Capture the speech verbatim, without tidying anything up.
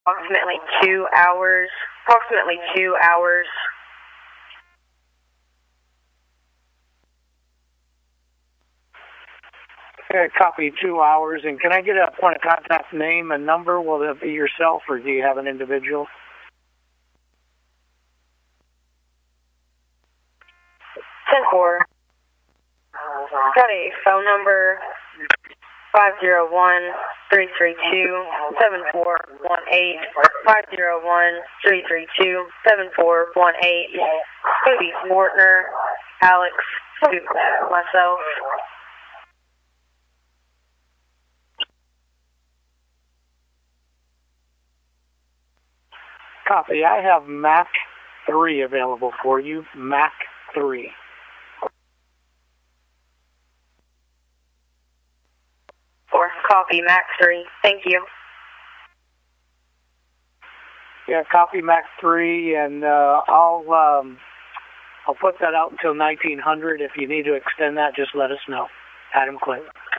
Approximately two hours. Approximately two hours. Okay, copy two hours. And can I get a point of contact name and number? Will it be yourself or do you have an individual? ten four. Got a phone number, five zero one, three three two, seven four one eight, five zero one, three three two, seven four one eight. Maybe Mortner, Alex, myself. Copy. I have Mac three available for you. Mac three. Or copy Mac three. Thank you. Yeah, copy Mac three, and uh, I'll um, I'll put that out until nineteen hundred. If you need to extend that, just let us know. Adam Clinton.